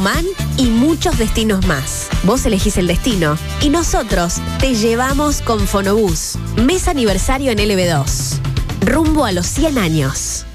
Tucumán y muchos destinos más. Vos elegís el destino y nosotros te llevamos con Fonobús. Mes aniversario en LB2. Rumbo a los 100 años.